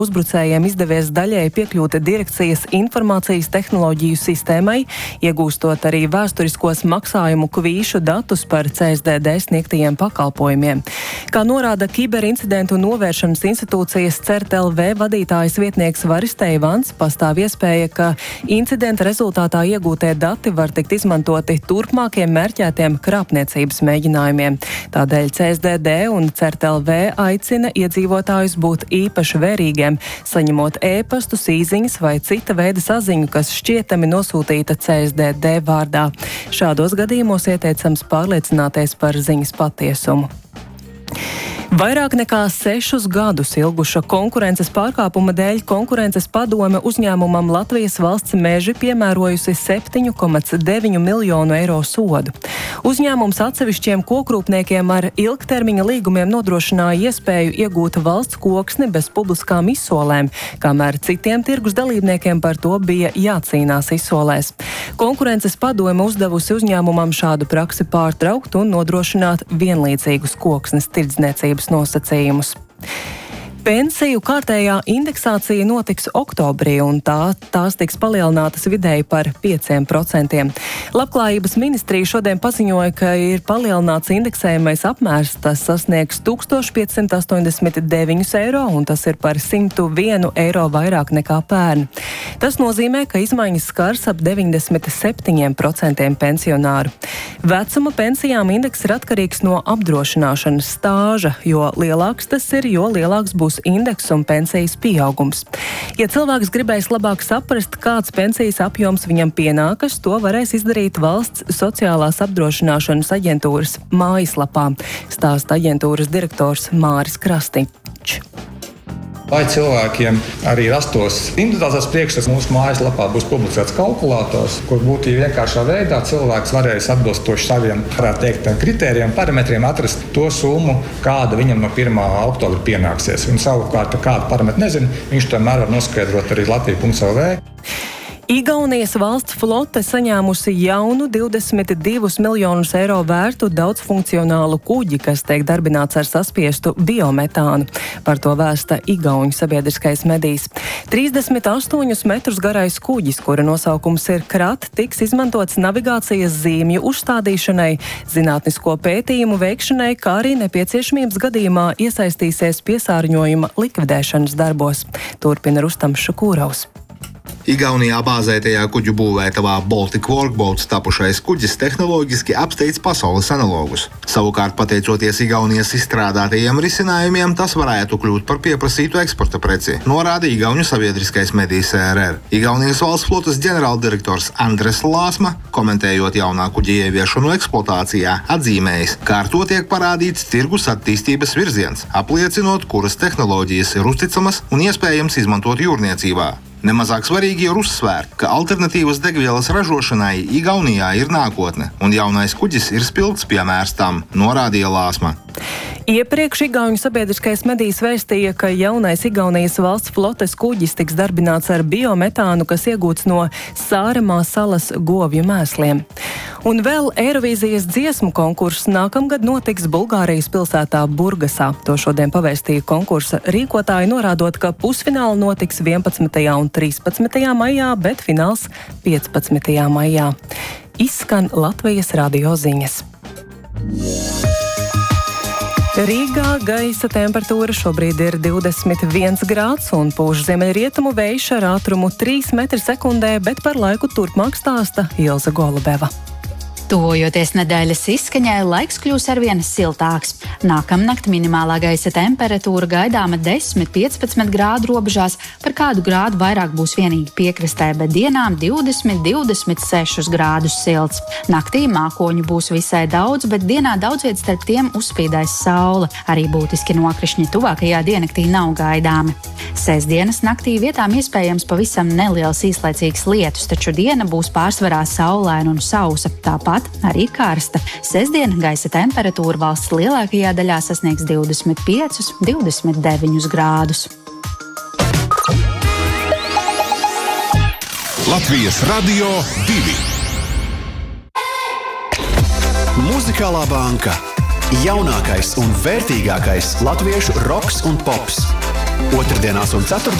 Uzbrucējiem izdevies daļēji piekļūt direkcijas informācijas tehnoloģiju sistēmai, iegūstot arī vēsturiskos maksājumu kvīšu datus par CSDD sniegtajiem pakalpojumiem. Kā norāda Kiberincidentu novēršanas institūcijas CERT.LV vadītājas vietnieks Varis Teivans, pastāv iespēja, ka incidenta rezultātā iegūtie dati var tikt izmantoti turpmākiem mērķētiem krāpniecības mēģinājumiem. Tādēļ CSDD un CERT.LV aicina iedzīvotājus būt īpaši vērīgiem, saņemot ēpastus, īziņas vai cita veida saziņu, kas šķietami nosūtīta CSDD vārdā. Šādos gadījumos ieteicams pārliecināties par ziņas patiesumu. Vairāk nekā 6 gadus ilguša konkurences pārkāpuma dēļ konkurences padome uzņēmumam Latvijas valsts meži piemērojusi 7,9 miljonu eiro sodu. Uzņēmums atsevišķiem kokrūpniekiem ar ilgtermiņa līgumiem nodrošināja iespēju iegūt valsts koksni bez publiskām izsolēm, kamēr citiem tirgus dalībniekiem par to bija jācīnās izsolēs. Konkurences padome uzdevusi uzņēmumam šādu praksi pārtraukt un nodrošināt vienlīdzīgus koksnes tirdzniecības nosacījumus. Pensiju kārtējā indeksācija notiks oktobrī, un tās tiks palielinātas vidēji par 5%. Labklājības ministrija šodien paziņoja, ka ir palielināts indeksējamais apmērs, tas sasniegs 1589 eiro, un tas ir par 101 eiro vairāk nekā pērn. Tas nozīmē, ka izmaiņas skars ap 97% pensionāru. Vecuma pensijām indeks ir atkarīgs no apdrošināšanas stāža, jo lielāks tas ir, jo lielāks būs indeks un pensijas pieaugums. Ja cilvēks gribēs labāk saprast, kāds pensijas apjoms viņam pienākas, to varēs izdarīt Valsts sociālās apdrošināšanas aģentūras mājaslapā, stāsta aģentūras direktors Māris Krastiņš. Lai cilvēkiem arī rastos individuālās priekšstats, mūsu mājaslapā būs publicēts kalkulators, kur būtu vienkāršā veidā cilvēks varēs atbilstoši saviem, varētu teikt, kritērijiem, parametriem atrast to summu, kāda viņam no 1. oktobra pienāksies. Un savukārt, kādu parametru nezinu, viņš tomēr var noskaidrot arī Latvija.lv. Igaunijas valsts flote saņēmusi jaunu 22 miljonus eiro vērtu daudzfunkcionālu kuģi, kas tiek darbināts ar saspiestu biometānu. Par to vēsta Igauņu sabiedriskais medijs. 38 metrus garais kuģis, kura nosaukums ir Krat, tiks izmantots navigācijas zīmju uzstādīšanai, zinātnisko pētījumu veikšanai, kā arī nepieciešamības gadījumā iesaistīsies piesārņojuma likvidēšanas darbos. Turpina Rustams Šukūraus. Igaunijā bāzētajā kuģu būvētavā Baltic Workboats tapušais kuģis tehnoloģiski apsteidz pasaules analogus. Savukārt, pateicoties Igaunijas izstrādātajiem risinājumiem, tas varētu kļūt par pieprasītu eksporta preci, norāda Igauņu sabiedriskais medijs RR. Igaunijas valsts flotes ģenerāldirektors Andres Lāsma, komentējot jaunā kuģa ieviešanu eksploatācijā, atzīmējis, ka ar to tiek parādīts tirgus attīstības virziens, apliecinot, kuras tehnoloģijas ir uzticamas un iespējams izmantot jūrniecībā. Nemazāk svarīgi ir uzsvērt, ka alternatīvas degvielas ražošanai Igaunijā ir nākotne, un jaunais kuģis ir spilgts piemērs tam, norādīja Lāsma. Iepriekš Igauņu sabiedriskais medijs vēstīja, ka jaunais Igaunijas valsts flotes kuģis tiks darbināts ar biometānu, kas iegūts no Sāremā salas govju mēsliem. Un vēl Eirovīzijas dziesmu konkurss nākamgad notiks Bulgārijas pilsētā Burgasā. To šodien pavēstīja konkursa rīkotāji, norādot, ka pusfināli notiks 11. un 13. maijā, bet fināls 15. maijā. Izskan Latvijas radio ziņas. Rīgā gaisa temperatūra šobrīd ir 21 grāds un pūš ziemeļrietumu vējš ar ātrumu 3 metri sekundē, bet par laiku turpmāk stāsta Ilza Golubeva. Tuvojoties nedēļas izskaņai, laiks kļūs arvien siltāks. Nākamnakt minimālā gaisa temperatūra gaidāma 10–15 grādu robežās, par kādu grādu vairāk būs vienīgi piekrastē, bet dienām 20–26 grādus silts. Naktī mākoņu būs visai daudz, bet dienā daudz viet starp tiem uzspīdēs saule. Arī būtiski nokrišņi tuvākajā diennaktī nav gaidāmi. Sestdienas naktī vietām iespējams pavisam neliels īslaicīgs lietus, taču diena būs pārsvarā saulaina un sausa. Tāpat arī karsta. Sestdien gaisa temperatūra valsts lielākajā daļā sasniegs 25–29 grādus. Latvijas Radio 2. Muzikālā banka. Jaunākais un vērtīgākais latviešu roks un pops. Otrdienās un